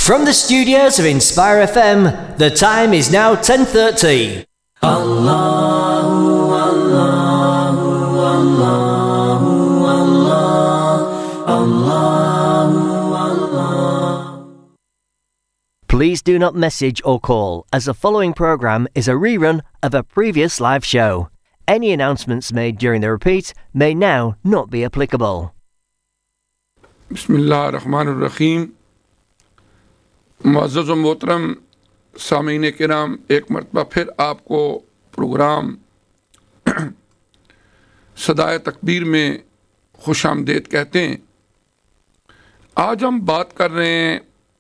From the studios of Inspire FM, the time is now 10:30. Allahu Allahu Allahu Allahu Allah. Please do not message or call, as the following program is a rerun of a previous live show. Any announcements made during the repeat may now not be applicable. बिस्मिल्लाहिर्रहमानिर्रहीम। मुअज़्ज़ज़ व मोहतरम सामीन किराम, एक मरतबा फिर आपको programme सदाए तकबीर में खुश आमदीद कहते हैं। आज हम बात कर रहे हैं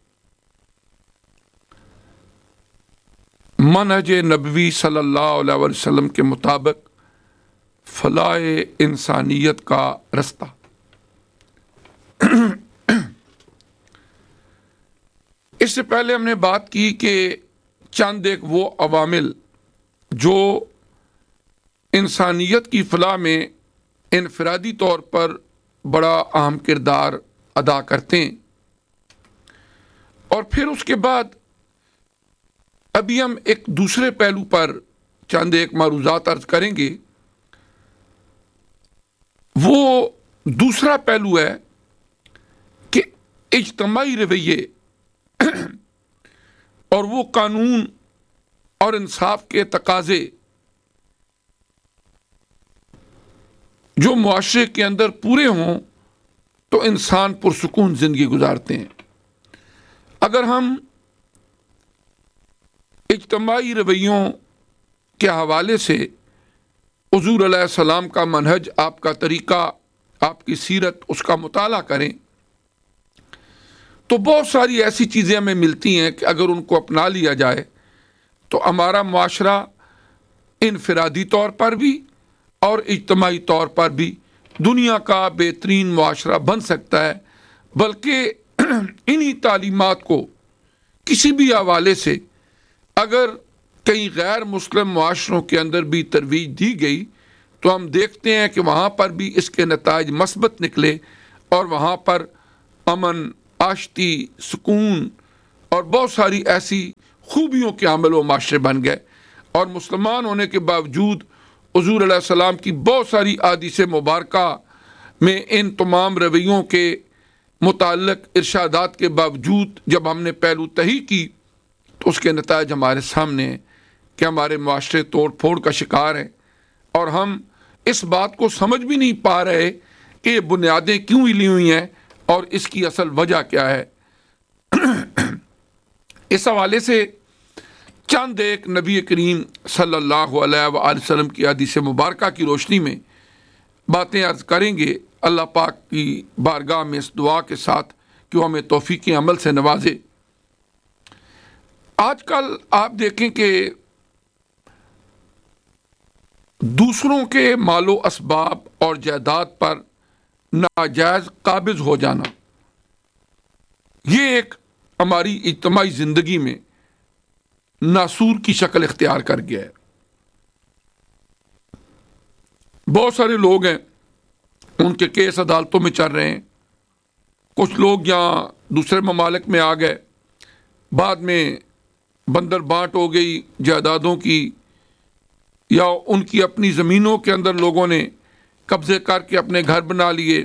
मनहज नबवी सल्लल्लाहु अलैहि वसल्लम के मुताबिक फलाह इंसानियत का रास्ता। इससे पहले हमने बात की कि चंद एक वो अवामिल जो इंसानियत की फलाह में इनफरादी तौर पर बड़ा अहम किरदार अदा करते हैं, और फिर उसके बाद अभी हम एक दूसरे पहलू पर चंद एक मारूज़ात अर्ज करेंगे। वो दूसरा पहलू है कि इज्तमाई रवैये और वो कानून और इंसाफ के तकाजे जो मुआशरे के अंदर पूरे हों तो इंसान पुरसुकून ज़िंदगी गुजारते हैं। अगर हम इज्तमाई रवैयों के हवाले से हुज़ूर अलैहिस्सलाम का मनहज, आपका तरीक़ा, आपकी सीरत, उसका मुताला करें तो बहुत सारी ऐसी चीज़ें हमें मिलती हैं कि अगर उनको अपना लिया जाए तो हमारा मुआशरा इनफरादी तौर पर भी और इज्तमाई तौर पर भी दुनिया का बेहतरीन मुआशरा बन सकता है। बल्कि इन्हीं तालीमात को किसी भी हवाले से अगर कई गैर मुस्लिम मुआशरों के अंदर भी तरवीज दी गई तो हम देखते हैं कि वहाँ पर भी इसके नताइज मस्बत निकले और वहाँ पर अमन, आश्ती, सुकून और बहुत सारी ऐसी खूबियों के अमल व माशरे बन गए। और मुसलमान होने के बावजूद हुज़ूर अलैहिस्सलाम की बहुत सारी अहादीस मुबारका में इन तमाम रवैयों के मुताल्लिक़ इरशादात के बावजूद जब हमने पहलू तही की तो उसके नताइज हमारे सामने हैं कि हमारे मुआशरे तोड़ फोड़ का शिकार हैं, और हम इस बात को समझ भी नहीं पा रहे कि ये बुनियादें क्यों हिली हुई हैं और इसकी असल वजह क्या है। इस हवाले से चंद एक नबी करीम सल्लल्लाहु अलैहि वसल्लम की हदीस मुबारका की रोशनी में बातें अर्ज करेंगे। अल्लाह पाक की बारगाह में इस दुआ के साथ कि वो हमें तौफीक अमल से नवाजे। आजकल आप देखें कि दूसरों के मालो असबाब और जायदाद पर नाजायज़ काबिज हो जाना, ये एक हमारी इज्तमाई ज़िंदगी में नासूर की शक्ल इख्तियार कर गया है। बहुत सारे लोग हैं, उनके केस अदालतों में चल रहे हैं। कुछ लोग यहाँ दूसरे ममालिक में आ गए, बाद में बंदर बांट हो गई जायदादों की, या उनकी अपनी ज़मीनों के अंदर लोगों ने कब्ज़े करके अपने घर बना लिए,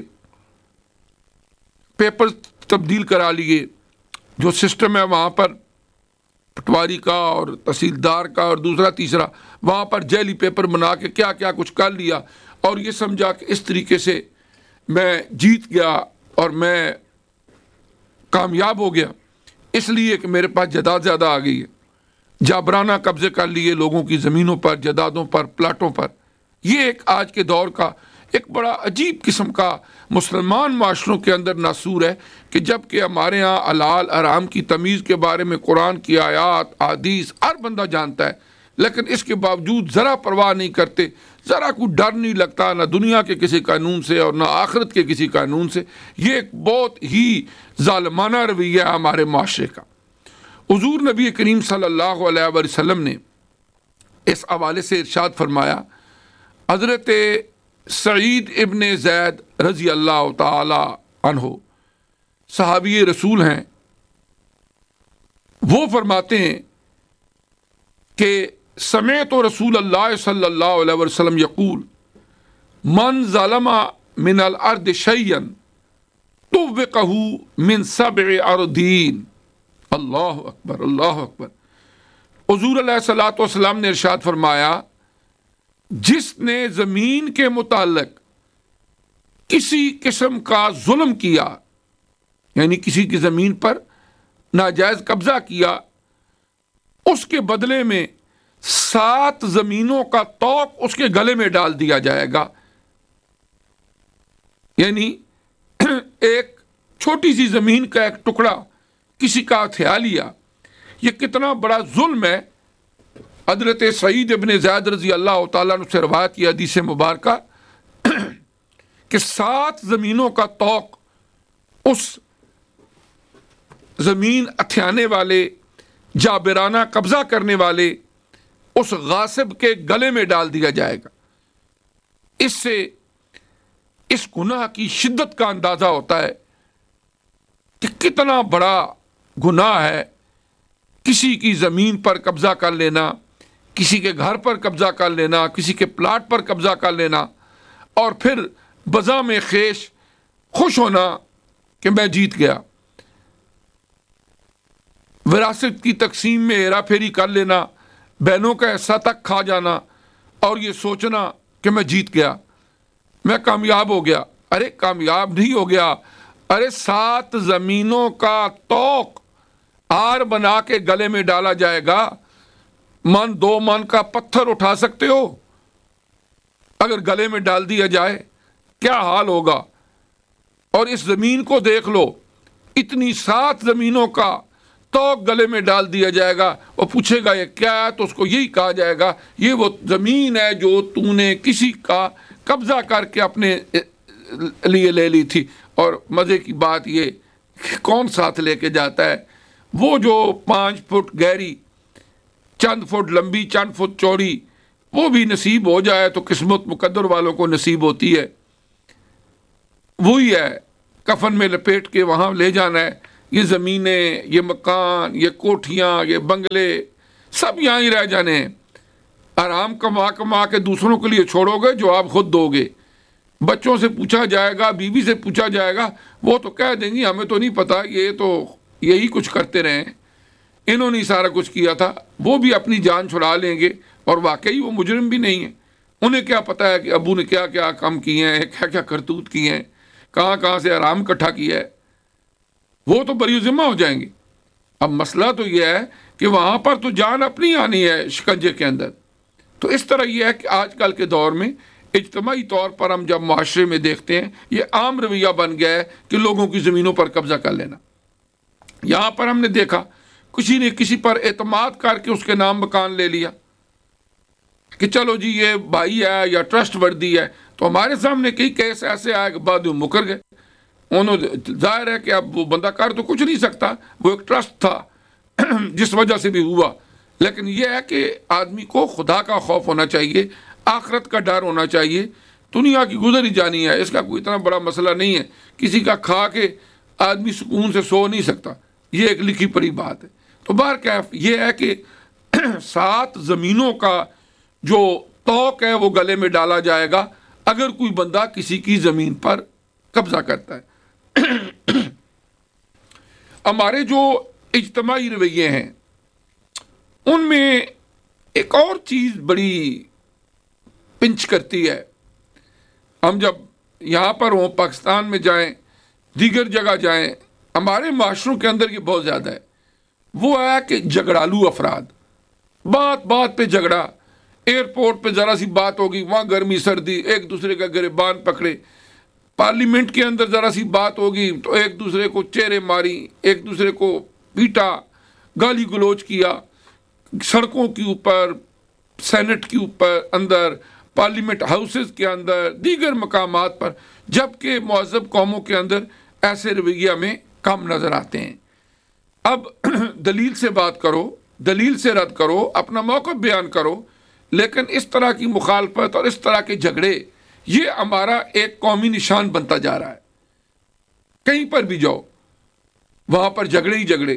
पेपर तब्दील करा लिए। जो सिस्टम है वहाँ पर पटवारी का और तहसीलदार का और दूसरा तीसरा, वहाँ पर जैली पेपर बना के क्या क्या कुछ कर लिया, और ये समझा कि इस तरीके से मैं जीत गया और मैं कामयाब हो गया, इसलिए कि मेरे पास जायदाद ज़्यादा आ गई है। जाबराना कब्ज़े कर लिए लोगों की ज़मीनों पर, जायदादों पर, प्लाटों पर। ये एक आज के दौर का एक बड़ा अजीब किस्म का मुसलमान माशरों के अंदर नासूर है कि जबकि हमारे यहाँ हलाल हराम की तमीज़ के बारे में कुरान की आयात, हदीस हर बंदा जानता है, लेकिन इसके बावजूद ज़रा परवाह नहीं करते, ज़रा कोई डर नहीं लगता, ना दुनिया के किसी कानून से और ना आखिरत के किसी कानून से। ये एक बहुत ही ज़ालिमाना रवैया है हमारे माशरे का। हुज़ूर नबी करीम सल्लल्लाहु अलैहि वसल्लम ने इस हवाले से इरशाद फरमाया। हज़रत सईद इब्न ज़ैद रज़ी अल्लाह ताला अन्हु सहाबी रसूल हैं, وہ فرماتے ہیں کہ سمعت رسول اللہ صلی اللہ علیہ وسلم یقول من ظلم من الارض شیئا طوقہ من 7 اراضین۔ اللہ اکبر، اللہ اکبر۔ حضور علیہ الصلوۃ والسلام نے ارشاد فرمایا، جس نے زمین کے متعلق کسی قسم کا ظلم کیا، یعنی کسی کی زمین پر ناجائز قبضہ کیا، اس کے بدلے میں 7 زمینوں کا طوق اس کے گلے میں ڈال دیا جائے گا۔ یعنی ایک چھوٹی سی زمین کا ایک ٹکڑا کسی کا ہتھیا لیا، یہ کتنا بڑا ظلم ہے۔ حضرت سعید ابن زید رضی اللہ تعالیٰ عنہ سے روایت کی حدیث مبارکہ کہ 7 زمینوں کا طوق اس زمین ہتھیانے والے، جابرانہ قبضہ کرنے والے اس غاصب کے گلے میں ڈال دیا جائے گا۔ اس سے اس گناہ کی شدت کا اندازہ ہوتا ہے کہ کتنا بڑا گناہ ہے کسی کی زمین پر قبضہ کر لینا، کسی کے گھر پر قبضہ کر لینا، کسی کے پلاٹ پر قبضہ کر لینا، اور پھر بزا میں خیش خوش ہونا کہ میں جیت گیا۔ وراثت کی تقسیم میں ہیرا پھیری کر لینا، بہنوں کا حصہ تک کھا جانا، اور یہ سوچنا کہ میں جیت گیا، میں کامیاب ہو گیا۔ ارے کامیاب نہیں ہو گیا، ارے 7 زمینوں کا طوق ہار بنا کے گلے میں ڈالا جائے گا۔ 2 من کا پتھر اٹھا سکتے ہو؟ اگر گلے میں ڈال دیا جائے کیا حال ہوگا؟ اور اس زمین کو دیکھ لو، اتنی 7 زمینوں کا طوق گلے میں ڈال دیا جائے گا۔ وہ پوچھے گا یہ کیا ہے، تو اس کو یہی کہا جائے گا یہ وہ زمین ہے جو تو نے کسی کا قبضہ کر کے اپنے لیے لے لی تھی۔ اور مزے کی بات یہ کہ کون ساتھ لے کے جاتا ہے؟ وہ جو 5 فٹ گہری، چند فٹ لمبی، چند فٹ چوڑی، وہ بھی نصیب ہو جائے تو قسمت مقدر والوں کو نصیب ہوتی ہے۔ وہی ہے، کفن میں لپیٹ کے وہاں لے جانا ہے۔ یہ زمینیں، یہ مکان، یہ کوٹھیاں، یہ بنگلے سب یہاں ہی رہ جانے ہیں۔ آرام کما کما کے دوسروں کے لیے چھوڑو گے جو آپ خود دو گے۔ بچوں سے پوچھا جائے گا، بیوی سے پوچھا جائے گا، وہ تو کہہ دیں گی ہمیں تو نہیں پتا، یہ تو یہی کچھ کرتے رہے، انہوں نے سارا کچھ کیا تھا۔ وہ بھی اپنی جان چھڑا لیں گے، اور واقعی وہ مجرم بھی نہیں ہیں۔ انہیں کیا پتا ہے کہ ابو نے کیا کیا کام کیے ہیں، کیا کیا کرتوت کیے ہیں، کہاں کہاں سے آرام اکٹھا کیا ہے۔ وہ تو بری ذمہ ہو جائیں گے۔ اب مسئلہ تو یہ ہے کہ وہاں پر تو جان اپنی آنی ہے شکنجے کے اندر۔ تو اس طرح یہ ہے کہ آج کل کے دور میں اجتماعی طور پر ہم جب معاشرے میں دیکھتے ہیں، یہ عام رویہ بن گیا ہے کہ لوگوں کی زمینوں پر قبضہ کر لینا۔ یہاں پر ہم نے دیکھا کسی نے کسی پر اعتماد کر کے اس کے نام مکان لے لیا کہ چلو جی یہ بھائی ہے یا ٹرسٹ وردی ہے۔ تو ہمارے سامنے کئی کیس ایسے آئے کہ بعد میں مکر گئے۔ انہوں ظاہر ہے کہ اب وہ بندہ کر تو کچھ نہیں سکتا، وہ ایک ٹرسٹ تھا جس وجہ سے بھی ہوا۔ لیکن یہ ہے کہ آدمی کو خدا کا خوف ہونا چاہیے، آخرت کا ڈر ہونا چاہیے۔ دنیا کی گزر ہی جانی ہے، اس کا کوئی اتنا بڑا مسئلہ نہیں ہے۔ کسی کا کھا کے آدمی سکون سے سو نہیں سکتا، یہ ایک لکھی پڑی بات ہے۔ تو بہرکیف یہ ہے کہ 7 زمینوں کا جو طوق ہے وہ گلے میں ڈالا جائے گا اگر کوئی بندہ کسی کی زمین پر قبضہ کرتا ہے۔ ہمارے جو اجتماعی رویے ہیں ان میں ایک اور چیز بڑی پنچ کرتی ہے۔ ہم جب یہاں پر ہوں، پاکستان میں جائیں، دیگر جگہ جائیں، ہمارے معاشروں کے اندر یہ بہت زیادہ ہے۔ وہ ہے کہ جھگڑالو افراد، بات بات پہ جھگڑا، ایئرپورٹ پہ ذرا سی بات ہوگی وہاں گرمی سردی، ایک دوسرے کا گریبان پکڑے، پارلیمنٹ کے اندر ذرا سی بات ہوگی تو ایک دوسرے کو چیرے ماری، ایک دوسرے کو پیٹا، گالی گلوچ کیا، سڑکوں کے اوپر، سینٹ کے اوپر، اندر پارلیمنٹ ہاؤسز کے اندر، دیگر مقامات پر، جبکہ مہذب قوموں کے اندر ایسے رویہ میں کم نظر آتے ہیں۔ اب دلیل سے بات کرو، دلیل سے رد کرو، اپنا موقف بیان کرو، لیکن اس طرح کی مخالفت اور اس طرح کے جھگڑے یہ ہمارا ایک قومی نشان بنتا جا رہا ہے۔ کہیں پر بھی جاؤ وہاں پر جھگڑے ہی جھگڑے،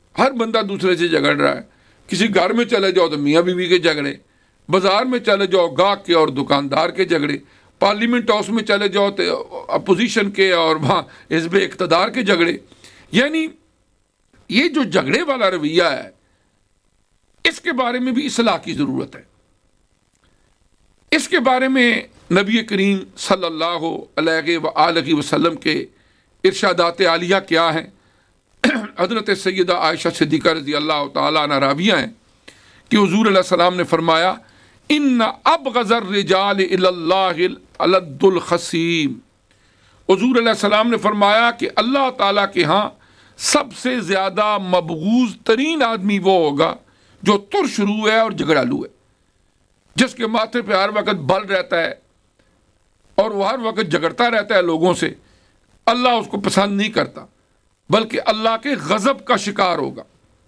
ہر بندہ دوسرے سے جھگڑ رہا ہے. کسی گھر میں چلے جاؤ تو میاں بیوی کے جھگڑے، بازار میں چلے جاؤ گاہک کے اور دکاندار کے جھگڑے، پارلیمنٹ ہاؤس میں چلے جاؤ تو اپوزیشن کے اور وہاں حزب اقتدار کے جھگڑے. یعنی یہ جو جھگڑے والا رویہ ہے اس کے بارے میں بھی اصلاح کی ضرورت ہے. اس کے بارے میں نبی کریم صلی اللہ علیہ وآلہ وسلم کے ارشادات عالیہ کیا ہیں؟ حضرت سیدہ عائشہ صدیقہ رضی اللہ تعالیٰ عنہ راویہ ہیں کہ حضور علیہ السلام نے فرمایا ان ابغض الرجال الی اللہ الد الخصیم. حضور علیہ السلام نے فرمایا کہ اللہ تعالیٰ کے ہاں سب سے زیادہ مبغوض ترین آدمی وہ ہوگا جو ترش روح ہے اور جھگڑالو ہے، جس کے ماتھے پہ ہر وقت بل رہتا ہے اور وہ ہر وقت جھگڑتا رہتا ہے لوگوں سے. اللہ اس کو پسند نہیں کرتا بلکہ اللہ کے غضب کا شکار ہوگا.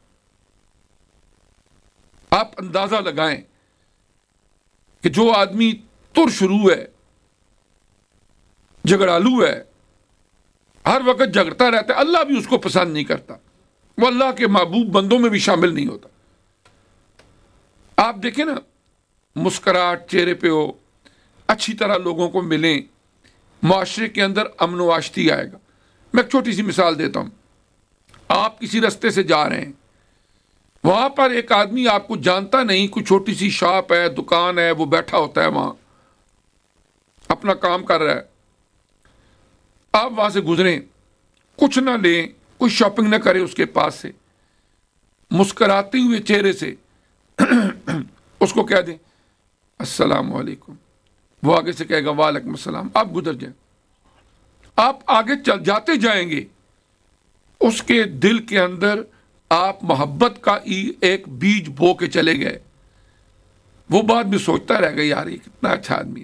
آپ اندازہ لگائیں کہ جو آدمی ترش روح ہے، جھگڑالو ہے، ہر وقت جھگڑتا رہتا ہے، اللہ بھی اس کو پسند نہیں کرتا، وہ اللہ کے محبوب بندوں میں بھی شامل نہیں ہوتا. آپ دیکھیں نا، مسکراہٹ چہرے پہ ہو، اچھی طرح لوگوں کو ملیں، معاشرے کے اندر امن و آشتی آئے گا. میں ایک چھوٹی سی مثال دیتا ہوں. آپ کسی رستے سے جا رہے ہیں، وہاں پر ایک آدمی آپ کو جانتا نہیں، کوئی چھوٹی سی شاپ ہے، دکان ہے، وہ بیٹھا ہوتا ہے وہاں اپنا کام کر رہا ہے. آپ وہاں سے گزریں، کچھ نہ لیں، کوئی شاپنگ نہ کرے اس کے پاس سے، مسکراتے ہوئے چہرے سے اس کو کہہ دیں السلام علیکم، وہ آگے سے کہے گا وعلیکم السلام، آپ گزر جائیں. آپ آگے چل جاتے جائیں گے، اس کے دل کے اندر آپ محبت کا ایک بیج بو کے چلے گئے. وہ بعد میں سوچتا رہ گا یار یہ کتنا اچھا آدمی ہے.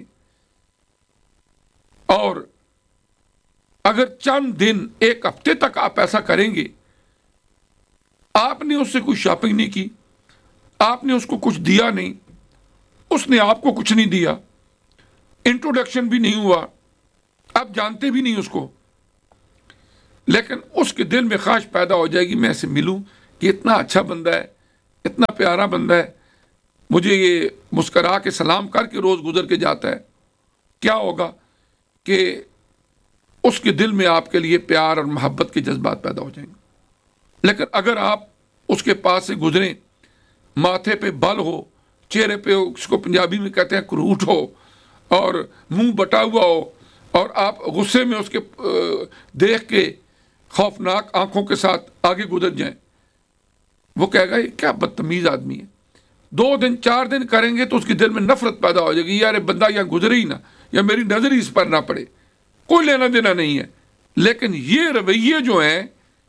اور اگر چند دن ایک ہفتے تک آپ ایسا کریں گے، آپ نے اس سے کوئی شاپنگ نہیں کی، آپ نے اس کو کچھ دیا نہیں، اس نے آپ کو کچھ نہیں دیا، انٹروڈکشن بھی نہیں ہوا، آپ جانتے بھی نہیں اس کو، لیکن اس کے دل میں خواہش پیدا ہو جائے گی میں اسے ملوں، کہ اتنا اچھا بندہ ہے، اتنا پیارا بندہ ہے، مجھے یہ مسکرا کے سلام کر کے روز گزر کے جاتا ہے. کیا ہوگا کہ اس کے دل میں آپ کے لیے پیار اور محبت کے جذبات پیدا ہو جائیں گے. لیکن اگر آپ اس کے پاس سے گزریں، ماتھے پہ بل ہو، چہرے پہ اس کو پنجابی میں کہتے ہیں کروٹ ہو، اور منہ بٹا ہوا ہو، اور آپ غصے میں اس کے دیکھ کے خوفناک آنکھوں کے ساتھ آگے گزر جائیں، وہ کہے گا یہ کیا بدتمیز آدمی ہے. 2 دن 4 دن کریں گے تو اس کے دل میں نفرت پیدا ہو جائے گی، یار بندہ یہاں گزرے ہی نہ، یا میری نظر ہی اس پر نہ پڑے، کوئی لینا دینا نہیں ہے. لیکن یہ رویے جو ہیں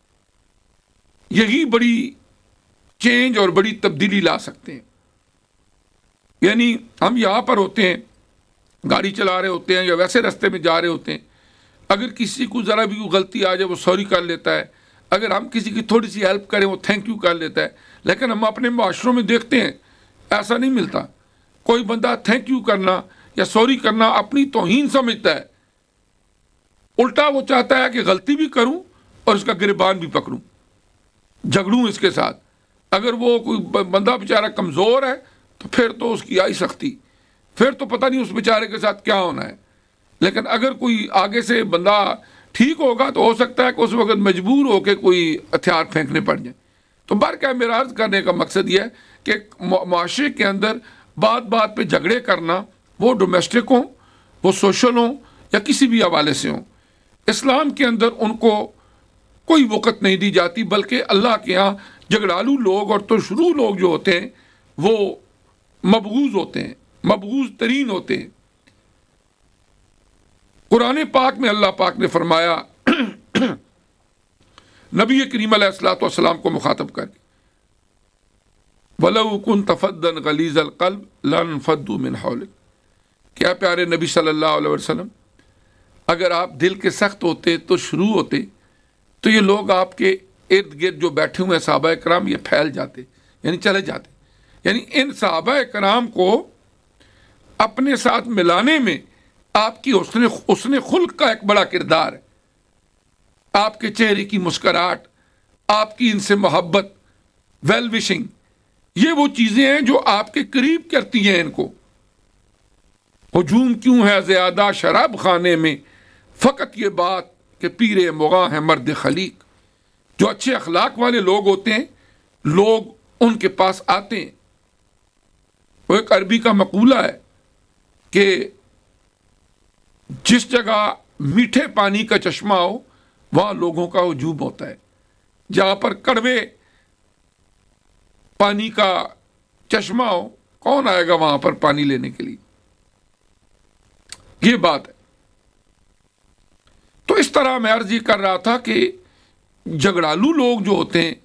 یہی بڑی چینج اور بڑی تبدیلی لا سکتے ہیں. یعنی ہم یہاں پر ہوتے ہیں، گاڑی چلا رہے ہوتے ہیں یا ویسے رستے میں جا رہے ہوتے ہیں، اگر کسی کو ذرا بھی غلطی آ جائے وہ سوری کر لیتا ہے، اگر ہم کسی کی تھوڑی سی ہیلپ کریں وہ تھینک یو کر لیتا ہے. لیکن ہم اپنے معاشروں میں دیکھتے ہیں ایسا نہیں ملتا. کوئی بندہ تھینک یو کرنا یا سوری کرنا اپنی توہین سمجھتا ہے، الٹا وہ چاہتا ہے کہ غلطی بھی کروں اور اس کا گریبان بھی پکڑوں، جھگڑوں اس کے ساتھ. اگر وہ کوئی بندہ بیچارہ کمزور ہے تو پھر تو اس کی آئی سختی، پھر تو پتہ نہیں اس بیچارے کے ساتھ کیا ہونا ہے. لیکن اگر کوئی آگے سے بندہ ٹھیک ہوگا تو ہو سکتا ہے کہ اس وقت مجبور ہو کے کوئی ہتھیار پھینکنے پڑ جائیں. تو کیا میرا عرض کرنے کا مقصد یہ ہے کہ معاشرے کے اندر بات بات پہ جھگڑے کرنا، وہ ڈومیسٹک ہوں، وہ سوشل ہوں یا کسی بھی حوالے سے ہوں، اسلام کے اندر ان کو کوئی وقت نہیں دی جاتی، بلکہ اللہ کے ہاں جھگڑالو لوگ اور ترشرو لوگ جو ہوتے ہیں وہ مبغوض ہوتے ہیں، مبغوض ترین ہوتے ہیں. قرآن پاک میں اللہ پاک نے فرمایا نبی کریم علیہ الصلوۃ والسلام کو مخاطب کر کے وَلَوْ كُنْتَ فَظًّا غَلِيظَ الْقَلْبِ لَانفَضُّوا مِنْ حَوْلِكَ. کیا پیارے نبی صلی اللہ علیہ وسلم، اگر آپ دل کے سخت ہوتے تو شروع ہوتے تو یہ لوگ آپ کے ارد گرد جو بیٹھے ہوئے صحابہ کرام یہ پھیل جاتے، یعنی چلے جاتے. یعنی ان صحابہ کرام کو اپنے ساتھ ملانے میں آپ کی حسن خلق کا ایک بڑا کردار ہے. آپ کے چہرے کی مسکراہٹ، آپ کی ان سے محبت، ویل وشنگ، یہ وہ چیزیں ہیں جو آپ کے قریب کرتی ہیں ان کو۔ ہجوم کیوں ہے زیادہ شراب خانے میں، فقط یہ بات کہ پیر مغاں ہے مرد خلیق۔ جو اچھے اخلاق والے لوگ ہوتے ہیں، لوگ ان کے پاس آتے ہیں۔ وہ ایک عربی کا مقولہ ہے کہ جس جگہ میٹھے پانی کا چشمہ ہو وہاں لوگوں کا ہجوم ہوتا ہے، جہاں پر کڑوے پانی کا چشمہ ہو کون آئے گا وہاں پر پانی لینے کے لیے؟ یہ بات ہے۔ تو اس طرح میں عرض یہ کر رہا تھا کہ جھگڑالو لوگ جو ہوتے ہیں،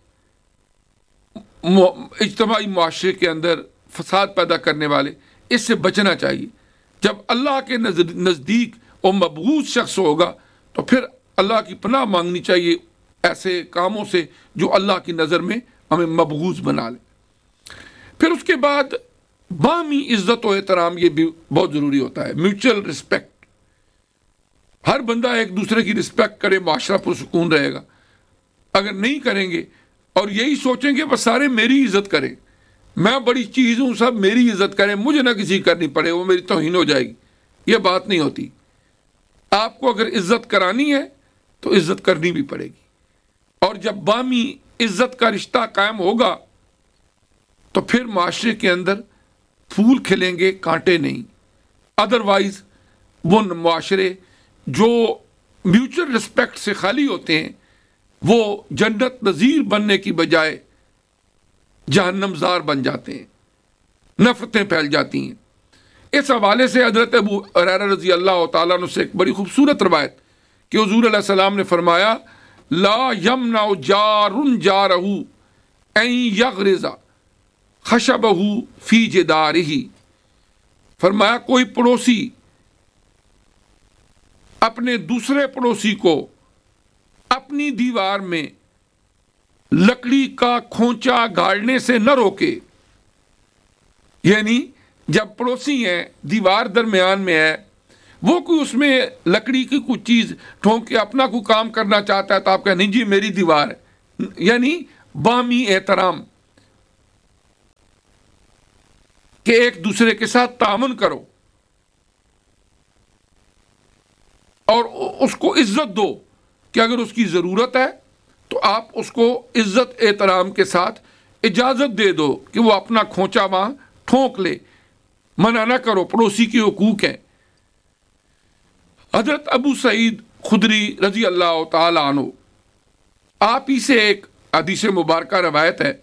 اجتماعی معاشرے کے اندر فساد پیدا کرنے والے، اس سے بچنا چاہیے۔ جب اللہ کے نزدیک وہ مبغوض شخص ہوگا تو پھر اللہ کی پناہ مانگنی چاہیے ایسے کاموں سے جو اللہ کی نظر میں ہمیں مبغوض بنا لے۔ پھر اس کے بعد باہمی عزت و احترام، یہ بھی بہت ضروری ہوتا ہے۔ میوچل رسپیکٹ، ہر بندہ ایک دوسرے کی رسپیکٹ کرے، معاشرہ پرسکون رہے گا۔ اگر نہیں کریں گے اور یہی سوچیں گے بس سارے میری عزت کریں، میں بڑی چیز ہوں، سب میری عزت کریں، مجھے نہ کسی کرنی پڑے، وہ میری توہین ہو جائے گی، یہ بات نہیں ہوتی۔ آپ کو اگر عزت کرانی ہے تو عزت کرنی بھی پڑے گی، اور جب باہمی عزت کا رشتہ قائم ہوگا تو پھر معاشرے کے اندر پھول کھلیں گے، کانٹے نہیں۔ ادروائز وہ معاشرے جو میوچل رسپیکٹ سے خالی ہوتے ہیں وہ جنت نظیر بننے کی بجائے جہنم زار بن جاتے ہیں، نفرتیں پھیل جاتی ہیں۔ اس حوالے سے حضرت ابو ہریرہ رضی اللہ تعالیٰ عنہ سے ایک بڑی خوبصورت روایت کہ حضور علیہ السلام نے فرمایا، لا یمنع جار جارہ ان یغرز خشبہ فی جدارہ، فرمایا کوئی پڑوسی اپنے دوسرے پڑوسی کو اپنی دیوار میں لکڑی کا کھونچا گاڑنے سے نہ روکے۔ یعنی جب پڑوسی ہیں، دیوار درمیان میں ہے، وہ کوئی اس میں لکڑی کی کوئی چیز ٹھونک کے اپنا کوئی کام کرنا چاہتا ہے تو آپ کہیں نہیں جی میری دیوار ہے۔ یعنی باہمی احترام کہ ایک دوسرے کے ساتھ تعاون کرو اور اس کو عزت دو کہ اگر اس کی ضرورت ہے تو آپ اس کو عزت احترام کے ساتھ اجازت دے دو کہ وہ اپنا کھونچا وہاں ٹھونک لے، منع نہ کرو، پڑوسی کے حقوق ہیں۔ حضرت ابو سعید خدری رضی اللہ تعالی عنہ، آپ ہی سے ایک حدیث مبارکہ روایت ہے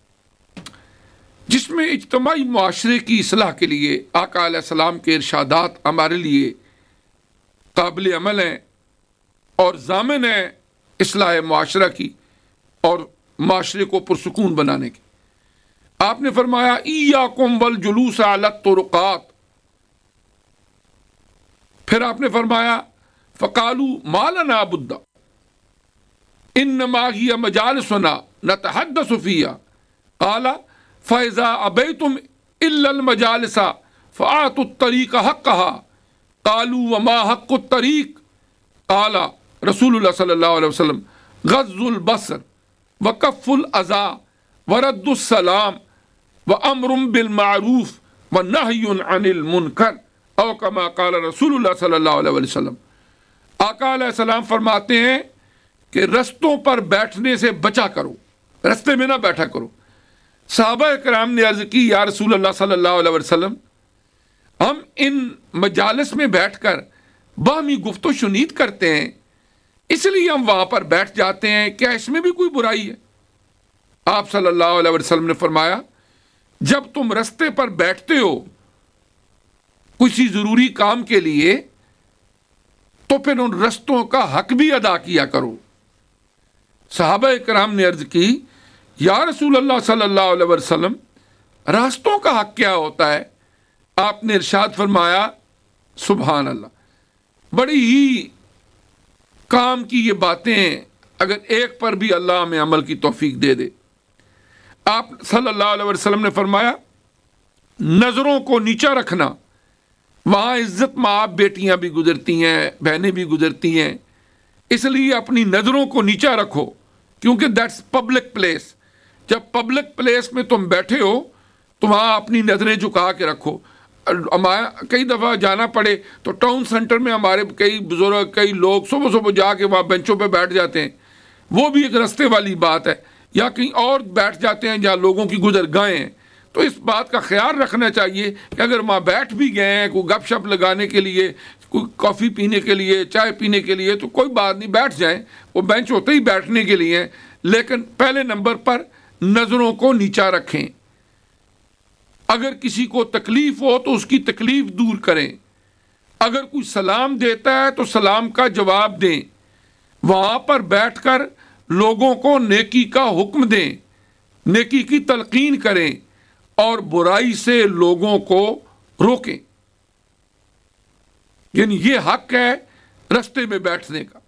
جس میں اجتماعی معاشرے کی اصلاح کے لیے آقا علیہ السلام کے ارشادات ہمارے لیے قابل عمل ہیں اور ضامن ہیں اصلاح معاشرہ کی اور معاشرے کو پرسکون بنانے کی۔ آپ نے فرمایا ایاکم والجلوس علی الطرقات، پھر آپ نے فرمایا فقالوا ما لنا بد انما هي مجالسنا نتحدث فيها قال فاذا ابيتم الا المجالس فاعطوا الطريق حقها قالوا وما حق الطريق قال رسول اللہ صلی اللہ علیہ وسلم غض البصر وکف الاذى ورد السلام وامر بالمعروف ونهي عن المنکر او کما قال رسول اللہ صلی اللہ علیہ وسلم۔ آقا علیہ السلام فرماتے ہیں کہ رستوں پر بیٹھنے سے بچا کرو، رستے میں نہ بیٹھا کرو۔ صحابہ کرام نے عرض کی یا رسول اللہ صلی اللہ علیہ وسلم، ہم ان مجالس میں بیٹھ کر باہمی گفت و شنید کرتے ہیں، اس لیے ہم وہاں پر بیٹھ جاتے ہیں، کیا اس میں بھی کوئی برائی ہے؟ آپ صلی اللہ علیہ وسلم نے فرمایا جب تم رستے پر بیٹھتے ہو کسی ضروری کام کے لیے تو پھر ان رستوں کا حق بھی ادا کیا کرو۔ صحابہ کرام نے عرض کی یا رسول اللہ صلی اللہ علیہ وسلم راستوں کا حق کیا ہوتا ہے؟ آپ نے ارشاد فرمایا سبحان اللہ، بڑی ہی کام کی یہ باتیں اگر ایک پر بھی اللہ ہمیں عمل کی توفیق دے دے۔ آپ صلی اللہ علیہ وسلم نے فرمایا نظروں کو نیچا رکھنا، وہاں عزت ماں بیٹیاں بھی گزرتی ہیں، بہنیں بھی گزرتی ہیں، اس لیے اپنی نظروں کو نیچا رکھو کیونکہ دیٹس پبلک پلیس، جب پبلک پلیس میں تم بیٹھے ہو تو وہاں اپنی نظریں جھکا کے رکھو. کئی دفعہ جانا پڑے تو ٹاؤن سینٹر میں ہمارے کئی بزرگ کئی لوگ صبح صبح جا کے وہاں بینچوں پہ بیٹھ جاتے ہیں, وہ بھی ایک رستے والی بات ہے, یا کہیں اور بیٹھ جاتے ہیں جہاں لوگوں کی گزرگاہیں ہیں. تو اس بات کا خیال رکھنا چاہیے کہ اگر وہاں بیٹھ بھی گئے ہیں کوئی گپ شپ لگانے کے لیے, کوئی کافی پینے کے لیے, چائے پینے کے لیے, تو کوئی بات نہیں, بیٹھ جائیں, وہ بینچ ہوتے ہی بیٹھنے کے لیے ہیں, لیکن پہلے نمبر پر نظروں کو نیچا رکھیں. اگر کسی کو تکلیف ہو تو اس کی تکلیف دور کریں. اگر کوئی سلام دیتا ہے تو سلام کا جواب دیں. وہاں پر بیٹھ کر لوگوں کو نیکی کا حکم دیں, نیکی کی تلقین کریں اور برائی سے لوگوں کو روکیں. یعنی یہ حق ہے رستے میں بیٹھنے کا.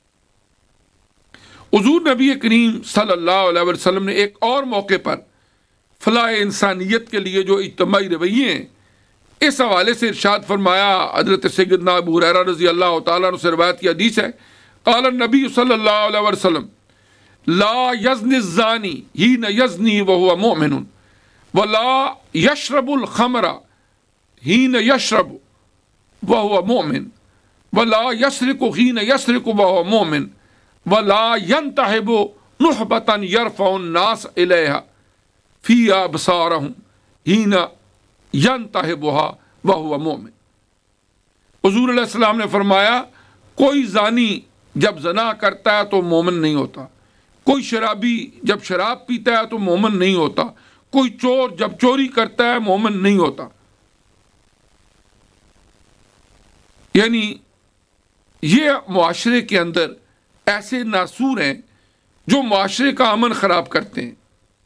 حضور نبی کریم صلی اللہ علیہ وسلم نے ایک اور موقع پر فلاح انسانیت کے لیے جو اجتماعی رویے ہیں, اس حوالے سے ارشاد فرمایا. حضرت سیدنا ابو ہریرہ رضی اللہ تعالیٰ عنہ سے روایت کی حدیث ہے, قال النبی صلی اللہ علیہ وسلم لا یزنی الزانی حین یزنی وہو مؤمن ولا یشرب الخمر حین یشرب وہو مؤمن ولا یسرق حین یسرق وہو مؤمن ولا ینتہب نحبتا یرفع الناس الیہا فی ابصارہم حین ینتہبها وہو مؤمن. حضور علیہ السلام نے فرمایا کوئی زانی جب زنا کرتا ہے تو مومن نہیں ہوتا, کوئی شرابی جب شراب پیتا ہے تو مومن نہیں ہوتا, کوئی چور جب چوری کرتا ہے مومن نہیں ہوتا. یعنی یہ معاشرے کے اندر ایسے ناسور ہیں جو معاشرے کا امن خراب کرتے ہیں.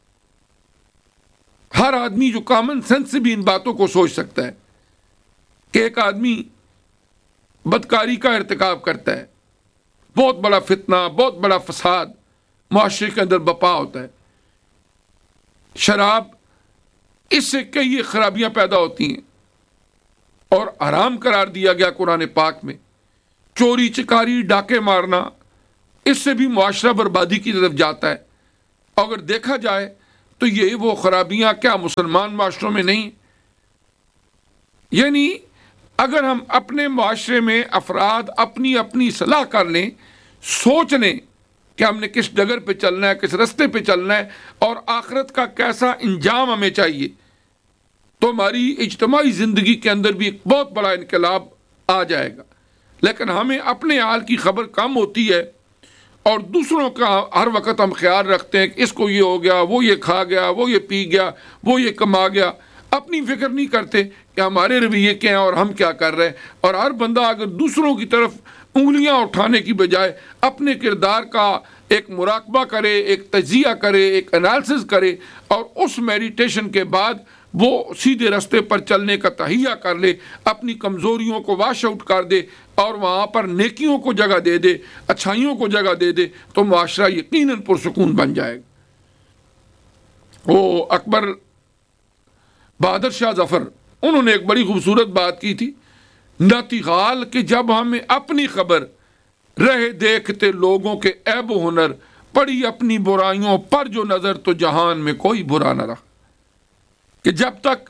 ہر آدمی جو کامن سینس سے بھی ان باتوں کو سوچ سکتا ہے کہ ایک آدمی بدکاری کا ارتکاب کرتا ہے, بہت بڑا فتنہ, بہت بڑا فساد معاشرے کے اندر بپا ہوتا ہے. شراب, اس سے کئی خرابیاں پیدا ہوتی ہیں اور حرام قرار دیا گیا قرآن پاک میں. چوری چکاری ڈاکے مارنا, اس سے بھی معاشرہ بربادی کی طرف جاتا ہے. اگر دیکھا جائے تو یہ وہ خرابیاں کیا مسلمان معاشروں میں نہیں؟ یعنی اگر ہم اپنے معاشرے میں افراد اپنی اپنی اصلاح کر لیں, سوچ لیں کہ ہم نے کس ڈگر پہ چلنا ہے, کس رستے پہ چلنا ہے اور آخرت کا کیسا انجام ہمیں چاہیے, تو ہماری اجتماعی زندگی کے اندر بھی ایک بہت بڑا انقلاب آ جائے گا. لیکن ہمیں اپنے حال کی خبر کم ہوتی ہے اور دوسروں کا ہر وقت ہم خیال رکھتے ہیں کہ اس کو یہ ہو گیا, وہ یہ کھا گیا, وہ یہ پی گیا, وہ یہ کما گیا. اپنی فکر نہیں کرتے کہ ہمارے رویے کیا ہیں اور ہم کیا کر رہے ہیں. اور ہر بندہ اگر دوسروں کی طرف انگلیاں اٹھانے کی بجائے اپنے کردار کا ایک مراقبہ کرے, ایک تجزیہ کرے, ایک انالیسس کرے اور اس میڈیٹیشن کے بعد وہ سیدھے رستے پر چلنے کا تہیہ کر لے, اپنی کمزوریوں کو واش آؤٹ کر دے اور وہاں پر نیکیوں کو جگہ دے دے, اچھائیوں کو جگہ دے دے, تو معاشرہ یقیناً پرسکون بن جائے گا. وہ اکبر بہادر شاہ ظفر, انہوں نے ایک بڑی خوبصورت بات کی تھی, ناتغال کہ جب ہمیں اپنی خبر رہے دیکھتے لوگوں کے عیب و ہنر, پڑی اپنی برائیوں پر جو نظر تو جہان میں کوئی برا نہ رہا. کہ جب تک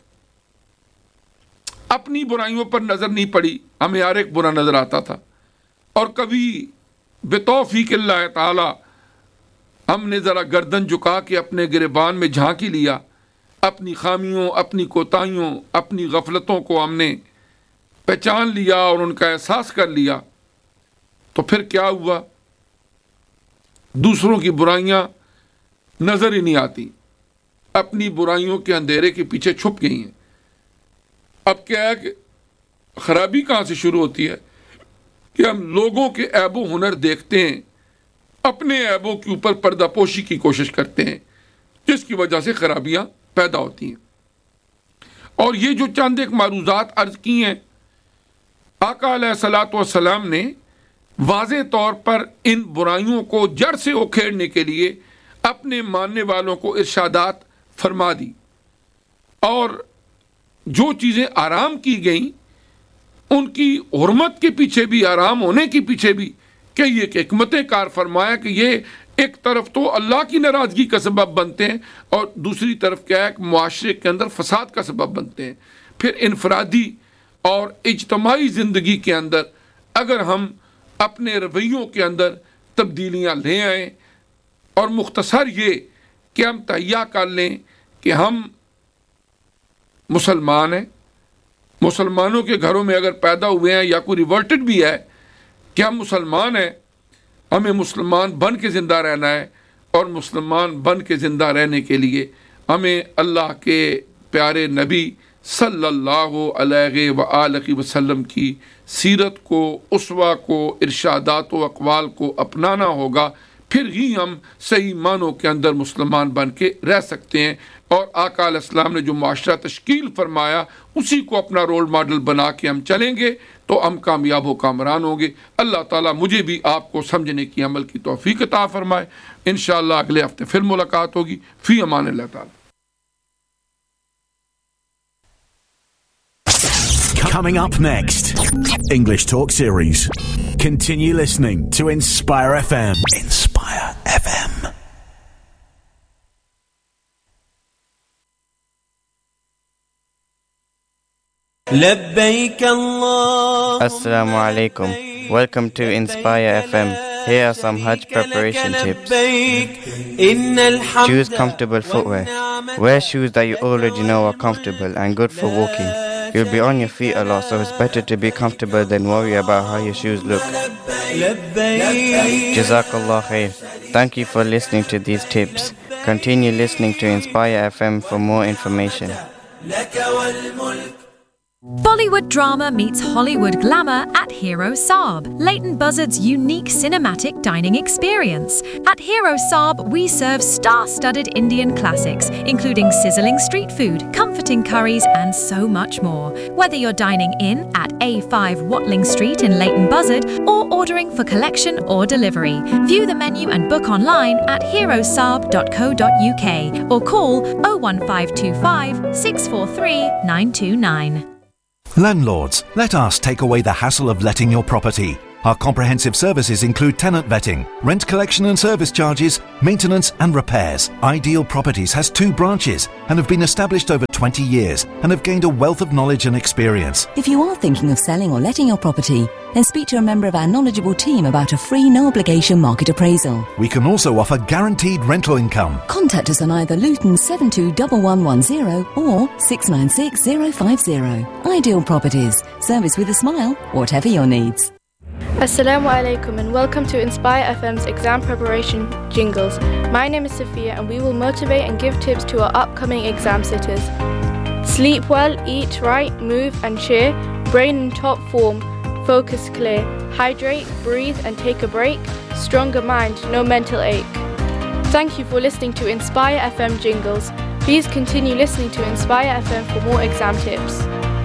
اپنی برائیوں پر نظر نہیں پڑی ہمیں ہر ایک برا نظر آتا تھا, اور کبھی بتوفیق اللہ تعالی ہم نے ذرا گردن جھکا کے اپنے گریبان میں جھانکی لیا, اپنی خامیوں, اپنی کوتاہیوں, اپنی غفلتوں کو ہم نے پہچان لیا اور ان کا احساس کر لیا, تو پھر کیا ہوا؟ دوسروں کی برائیاں نظر ہی نہیں آتی, اپنی برائیوں کے اندھیرے کے پیچھے چھپ گئی ہیں. اب کیا ہے کہ خرابی کہاں سے شروع ہوتی ہے کہ ہم لوگوں کے عیب و ہنر دیکھتے ہیں, اپنے عیبوں کے اوپر پردہ پوشی کی کوشش کرتے ہیں, جس کی وجہ سے خرابیاں پیدا ہوتی ہیں. اور یہ جو چند ایک معروضات عرض کی ہیں, آقا علیہ الصلوۃ والسلام نے واضح طور پر ان برائیوں کو جڑ سے اکھیڑنے کے لیے اپنے ماننے والوں کو ارشادات فرما دی, اور جو چیزیں آرام کی گئیں ان کی حرمت کے پیچھے بھی, آرام ہونے کے پیچھے بھی کئی ایک حکمتیں کار فرمایا کہ یہ एक तरफ तो अल्लाह की नाराज़गी का सबब बनते हैं और दूसरी तरफ क्या है कि मुआशरे के अंदर फसाद का सबब बनते हैं। फिर इनफरादी और इज्तमाई ज़िंदगी के अंदर अगर हम अपने रवैयों के अंदर तब्दीलियाँ ले आएँ और मुख्तसर ये कि हम तहैया कर लें कि हम मुसलमान हैं, मुसलमानों के घरों में अगर पैदा हुए हैं या कोई रिवर्टेड भी है कि हम मुसलमान हैं, हमें मुसलमान बन के ज़िंदा रहना है और मुसलमान बन के ज़िंदा रहने के लिए हमें अल्लाह के प्यारे नबी सल्लल्लाहु अलैहि वआलैहि वसल्लम की सीरत को, उसवा को, इरशादात व अक़वाल को अपनाना होगा। फिर ही हम सही मानों के अंदर मुसलमान बन के रह सकते हैं और आका अलैहिस्सलाम ने जो माशरा तश्कील फरमाया उसी को अपना रोल मॉडल बना के हम चलेंगे तो हम कामयाब व कामरान होंगे। अल्लाह ताला मुझे भी आपको समझने की अमल की तौफीक अता फरमाए। इंशाअल्लाह अगले हफ्ते फिर मुलाकात होगी। फ़ी अमान अल्लाह ताला। Coming up next, English Talk Series. Continue listening to Inspire FM. Inspire FM. لبيك الله. Assalamu alaikum. Welcome to Inspire FM. Here are some Hajj preparation tips. Choose comfortable footwear. Wear shoes that you already know are comfortable and good for walking. You'll be on your feet a lot, so it's better to be comfortable than worry about how your shoes look. Jazakallah khair. Thank you for listening to these tips. Continue listening to Inspire FM for more information. Bollywood drama meets Hollywood glamour at Hero Saab, Leighton Buzzard's unique cinematic dining experience. At Hero Saab, we serve star-studded Indian classics, including sizzling street food, comforting curries, and so much more. Whether you're dining in at A5 Watling Street in Leighton Buzzard or ordering for collection or delivery, view the menu and book online at herosaab.co.uk or call 01525 643 929. Landlords, let us take away the hassle of letting your property. Our comprehensive services include tenant vetting, rent collection and service charges, maintenance and repairs. Ideal Properties has 2 branches and have been established over 20 years and have gained a wealth of knowledge and experience. If you are thinking of selling or letting your property, then speak to a member of our knowledgeable team about a free no-obligation market appraisal. We can also offer guaranteed rental income. Contact us on either Luton 721110 or 696050. Ideal Properties. Service with a smile, whatever your needs. Assalamu alaikum and welcome to Inspire FM's exam preparation jingles. My name is Sophia and we will motivate and give tips to our upcoming exam sitters. Sleep well, eat right, move and cheer, brain in top form, focus clear, hydrate, breathe and take a break, stronger mind, no mental ache. Thank you for listening to Inspire FM jingles. Please continue listening to Inspire FM for more exam tips.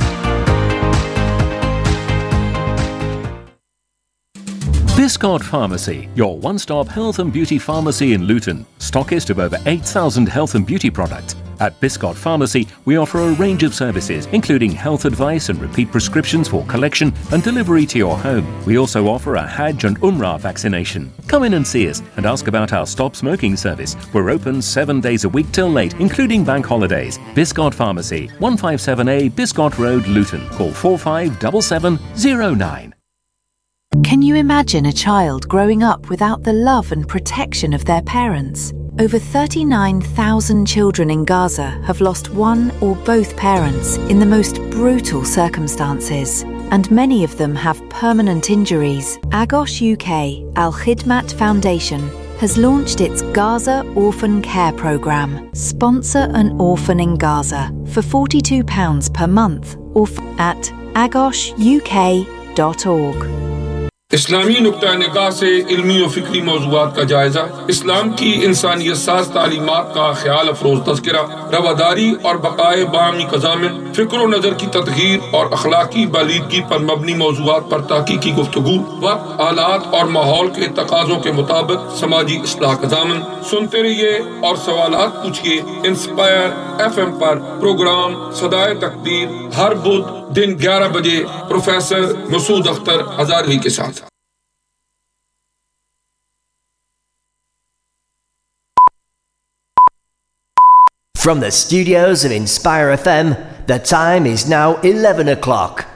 Biscard Pharmacy, your one-stop health and beauty pharmacy in Luton, stockist of over 8,000 health and beauty products. At Biscard Pharmacy, we offer a range of services, including health advice and repeat prescriptions for collection and delivery to your home. We also offer a Hajj and Umrah vaccination. Come in and see us and ask about our stop smoking service. We're open 7 days a week till late, including bank holidays. Biscard Pharmacy, 157A Biscard Road, Luton. Call 457709. Can you imagine a child growing up without the love and protection of their parents? Over 39,000 children in Gaza have lost one or both parents in the most brutal circumstances, and many of them have permanent injuries. Agos UK Al Khidmat Foundation has launched its Gaza Orphan Care Programme. Sponsor an orphan in Gaza for £42 per month or at agosuk.org. इस्लामी नुक्ता निगाह से इल्मी और फिक्री मौज़ूआत का जायजा, इस्लाम की इंसानियत साज़ तालीमात का ख्याल अफरोज़ तज़किरा, रवादारी और बक़ाए बामी क़ज़ामिन, फ़िक्र व नज़र की तदहीर और अखलाकी बालीदगी पर मबनी मौज़ूआत पर तहक़ीक़ी गुफ्तगू, वक्त, हालात और माहौल के तकाज़ों के मुताबिक समाजी इस्लाह क़ज़ामिन। सुनते रहिए और सवालात पूछिए। इंस्पायर FM पर प्रोग्राम सदाए तकदीर हर बुध दिन 11 बजे प्रोफेसर मसूद अख्तर हज़ारवी के साथ। From the studios of Inspire FM, the time is now 11 o'clock.